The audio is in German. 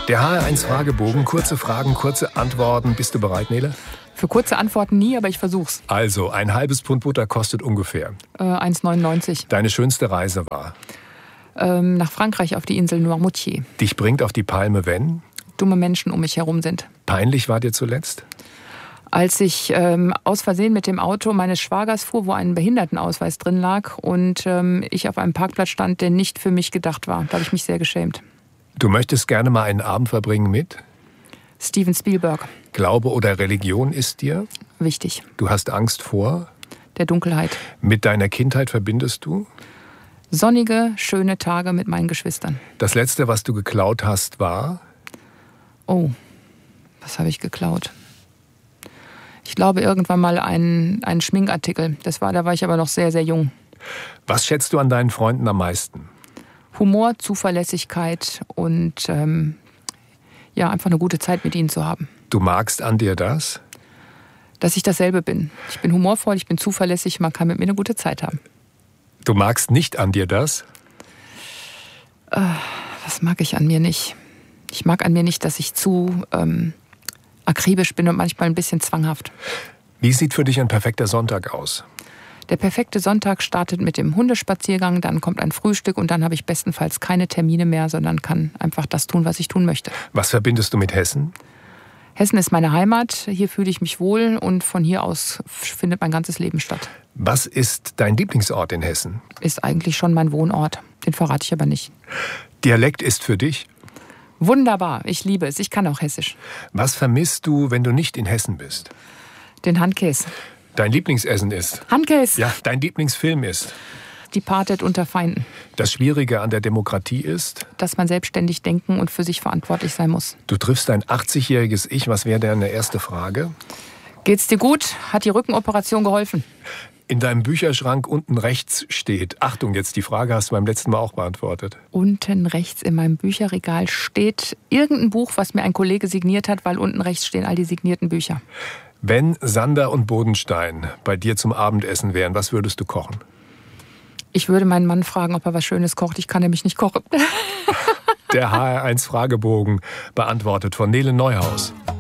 Der HR1-Fragebogen, kurze Fragen, kurze Antworten. Bist du bereit, Nele? Für kurze Antworten nie, aber ich versuch's. Also, ein halbes Pfund Butter kostet ungefähr 1,99. Deine schönste Reise war? Nach Frankreich auf die Insel Noirmoutier. Dich bringt auf die Palme, wenn? Dumme Menschen um mich herum sind. Peinlich war dir zuletzt? Als ich aus Versehen mit dem Auto meines Schwagers fuhr, wo ein Behindertenausweis drin lag und ich auf einem Parkplatz stand, der nicht für mich gedacht war. Da habe ich mich sehr geschämt. Du möchtest gerne mal einen Abend verbringen mit? Steven Spielberg. Glaube oder Religion ist dir? Wichtig. Du hast Angst vor? Der Dunkelheit. Mit deiner Kindheit verbindest du? Sonnige, schöne Tage mit meinen Geschwistern. Das Letzte, was du geklaut hast, war? Oh, was habe ich geklaut? Ich glaube irgendwann mal einen Schminkartikel. Da war ich aber noch sehr, sehr jung. Was schätzt du an deinen Freunden am meisten? Humor, Zuverlässigkeit und einfach eine gute Zeit mit ihnen zu haben. Du magst an dir das? Dass ich dasselbe bin. Ich bin humorvoll, ich bin zuverlässig, man kann mit mir eine gute Zeit haben. Du magst nicht an dir das? Was mag ich an mir nicht? Ich mag an mir nicht, dass ich zu akribisch bin und manchmal ein bisschen zwanghaft. Wie sieht für dich ein perfekter Sonntag aus? Der perfekte Sonntag startet mit dem Hundespaziergang, dann kommt ein Frühstück und dann habe ich bestenfalls keine Termine mehr, sondern kann einfach das tun, was ich tun möchte. Was verbindest du mit Hessen? Hessen ist meine Heimat, hier fühle ich mich wohl und von hier aus findet mein ganzes Leben statt. Was ist dein Lieblingsort in Hessen? Ist eigentlich schon mein Wohnort, den verrate ich aber nicht. Dialekt ist für dich? Wunderbar, ich liebe es, ich kann auch Hessisch. Was vermisst du, wenn du nicht in Hessen bist? Den Handkäse. Dein Lieblingsessen ist? Handkäse. Ja, dein Lieblingsfilm ist? Departed unter Feinden. Das Schwierige an der Demokratie ist? Dass man selbstständig denken und für sich verantwortlich sein muss. Du triffst dein 80-jähriges Ich. Was wäre deine erste Frage? Geht's dir gut? Hat die Rückenoperation geholfen? In deinem Bücherschrank unten rechts steht, Achtung, jetzt die Frage hast du beim letzten Mal auch beantwortet. Unten rechts in meinem Bücherregal steht irgendein Buch, was mir ein Kollege signiert hat, weil unten rechts stehen all die signierten Bücher. Wenn Sander und Bodenstein bei dir zum Abendessen wären, was würdest du kochen? Ich würde meinen Mann fragen, ob er was Schönes kocht. Ich kann nämlich nicht kochen. Der HR1-Fragebogen beantwortet von Nele Neuhaus.